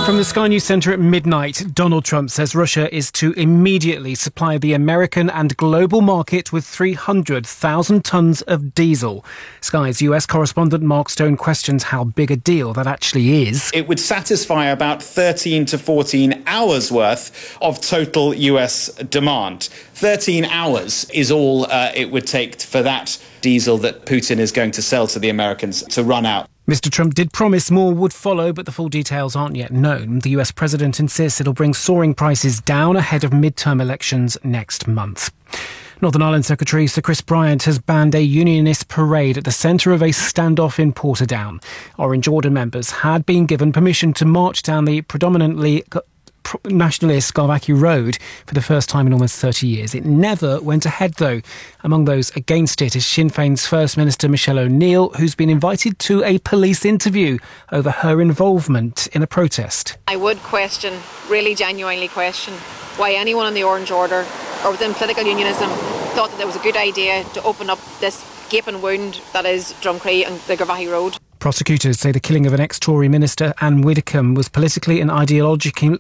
From the Sky News Centre at midnight, Donald Trump says Russia is to immediately supply the American and global market with 300,000 tonnes of diesel. Sky's US correspondent Mark Stone questions how big a deal that actually is. It would satisfy about 13 to 14 hours worth of total US demand. 13 hours is all it would take for that diesel that Putin is going to sell to the Americans to run out. Mr. Trump did promise more would follow, but the full details aren't yet known. The US president insists it'll bring soaring prices down ahead of midterm elections next month. Northern Ireland Secretary Sir Chris Bryant has banned a unionist parade at the centre of a standoff in Portadown. Orange Order members had been given permission to march down the predominantly nationalist Scarvackie Road for the first time in almost 30 years. It never went ahead, though. Among those against it is Sinn Féin's First Minister Michelle O'Neill, who's been invited to a police interview over her involvement in a protest. I would really genuinely question, why anyone in the Orange Order or within political unionism thought that it was a good idea to open up this gaping wound that is Drumcree and the Scarvackie Road. Prosecutors say the killing of an ex-Tory minister, Anne Widdecombe, was politically and ideologically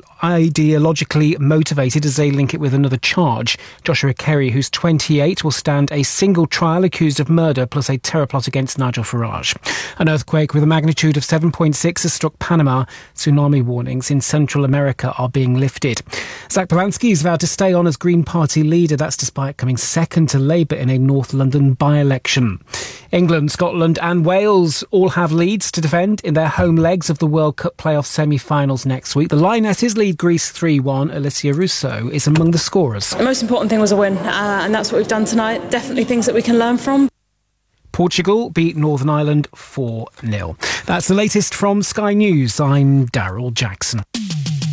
motivated as they link it with another charge. Joshua Kerry, who's 28, will stand a single trial accused of murder plus a terror plot against Nigel Farage. An earthquake with a magnitude of 7.6 has struck Panama. Tsunami warnings in Central America are being lifted. Zach Polanski is vowed to stay on as Green Party leader. That's despite coming second to Labour in a North London by-election. England, Scotland and Wales all have leads to defend in their home legs of the World Cup playoff semi-finals next week. The Lionesses lead Greece 3-1. Alicia Russo is among the scorers. The most important thing was a win, and that's what we've done tonight. Definitely things that we can learn from. Portugal beat Northern Ireland 4-0. That's the latest from Sky News. I'm Daryl Jackson.